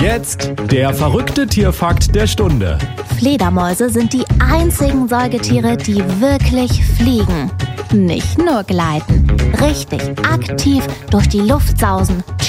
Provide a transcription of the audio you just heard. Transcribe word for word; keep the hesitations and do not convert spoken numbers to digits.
Jetzt der verrückte Tierfakt der Stunde. Fledermäuse sind die einzigen Säugetiere, die wirklich fliegen. Nicht nur gleiten, richtig aktiv durch die Luft sausen.